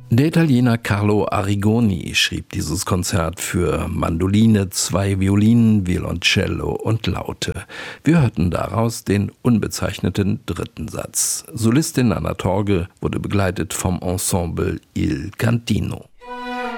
Der Italiener Carlo Arrigoni schrieb dieses Konzert für Mandoline, 2 Violinen, Violoncello und Laute. Wir hörten daraus den unbezeichneten 3. Satz. Solistin Anna Torge wurde begleitet vom Ensemble Il Cantino.